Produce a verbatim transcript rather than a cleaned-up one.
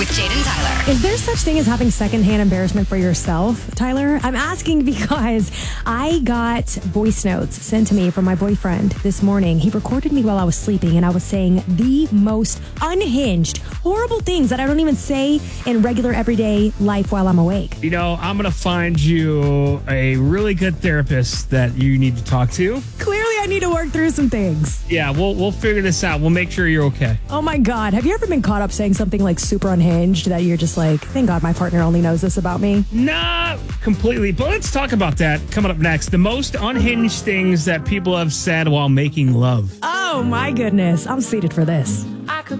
with Jaden Tyler. Is there such thing as having secondhand embarrassment for yourself, Tyler? I'm asking because I got voice notes sent to me from my boyfriend this morning. He recorded me while I was sleeping, and I was saying the most unhinged, horrible things that I don't even say in regular everyday life while I'm awake. You know, I'm going to find you a really good therapist that you need to talk to. Clearly, I need to work through some things. Yeah, we'll we'll figure this out. We'll make sure you're okay. Oh my God. Have you ever been caught up saying something like super unhinged that you're just like, thank God my partner only knows this about me? Not completely, but let's talk about that coming up next. The most unhinged things that people have said while making love. Oh my goodness. I'm seated for this.